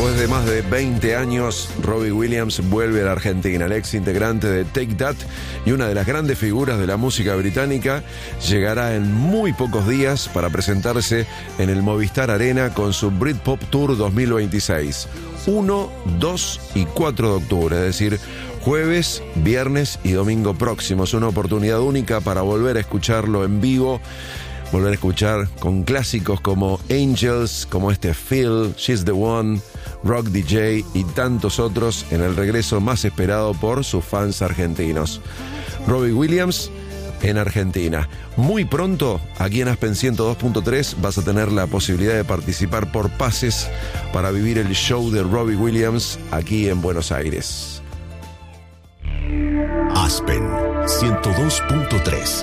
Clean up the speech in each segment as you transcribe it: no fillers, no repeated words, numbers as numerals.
Después de más de 20 años, Robbie Williams vuelve a la Argentina. El ex integrante de Take That y una de las grandes figuras de la música británica llegará en muy pocos días para presentarse en el Movistar Arena con su Britpop Tour 2026. 1, 2 y 4 de octubre, es decir, jueves, viernes y domingo próximos. Una oportunidad única para volver a escucharlo en vivo. Volver a escuchar con clásicos como Angels, como este Feel, She's the One, Rock DJ y tantos otros en el regreso más esperado por sus fans argentinos. Robbie Williams en Argentina. Muy pronto, aquí en Aspen 102.3, vas a tener la posibilidad de participar por pases para vivir el show de Robbie Williams aquí en Buenos Aires. Aspen 102.3.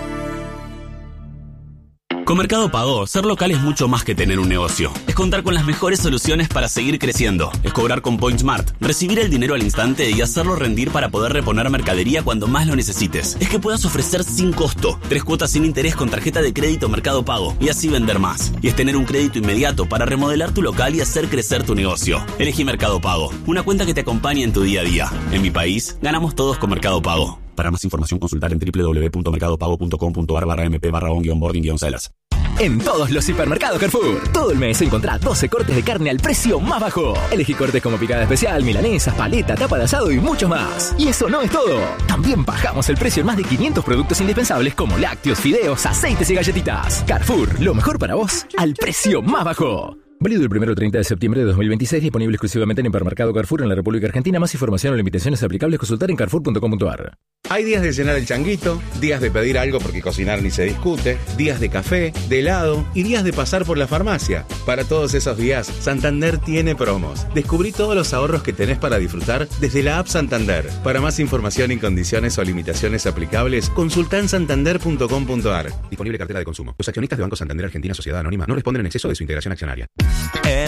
Con Mercado Pago, ser local es mucho más que tener un negocio. Es contar con las mejores soluciones para seguir creciendo. Es cobrar con PointSmart, recibir el dinero al instante y hacerlo rendir para poder reponer mercadería cuando más lo necesites. Es que puedas ofrecer sin costo 3 cuotas sin interés con tarjeta de crédito Mercado Pago y así vender más. Y es tener un crédito inmediato para remodelar tu local y hacer crecer tu negocio. Elegí Mercado Pago, una cuenta que te acompañe en tu día a día. En mi país, ganamos todos con Mercado Pago. Para más información, consultar en www.mercadopago.com.ar/mp/onboarding-celas. En todos los hipermercados Carrefour, todo el mes encontrá 12 cortes de carne al precio más bajo. Elegí cortes como picada especial, milanesas, paleta, tapa de asado y mucho más. Y eso no es todo. También bajamos el precio en más de 500 productos indispensables como lácteos, fideos, aceites y galletitas. Carrefour, lo mejor para vos, al precio más bajo. Válido el 1 al 30 de septiembre de 2026, disponible exclusivamente en Hipermercado Carrefour en la República Argentina. Más información o limitaciones aplicables, consultar en carrefour.com.ar. Hay días de llenar el changuito, días de pedir algo porque cocinar ni se discute, días de café, de helado y días de pasar por la farmacia. Para todos esos días, Santander tiene promos. Descubrí todos los ahorros que tenés para disfrutar desde la app Santander. Para más información y condiciones o limitaciones aplicables, consulta en santander.com.ar. Disponible cartera de consumo. Los accionistas de Banco Santander Argentina Sociedad Anónima no responden en exceso de su integración accionaria.